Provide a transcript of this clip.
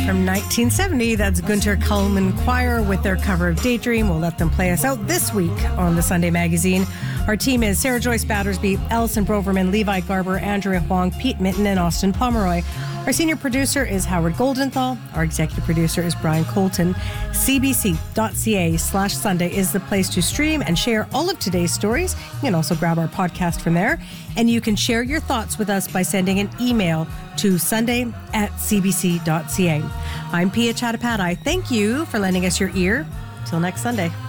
from 1970. That's Gunter Kuhlman Choir with their cover of Daydream. We'll let them play us out this week on the Sunday Magazine. Our team is Sarah Joyce Battersby, Alison Broverman, Levi Garber, Andrea Huang, Pete Minton, and Austin Pomeroy. Our senior producer is Howard Goldenthal. Our executive producer is Brian Colton. CBC.ca/Sunday is the place to stream and share all of today's stories. You can also grab our podcast from there. And you can share your thoughts with us by sending an email to sunday@cbc.ca. I'm Pia Chattopadhyay. Thank you for lending us your ear. Till next Sunday.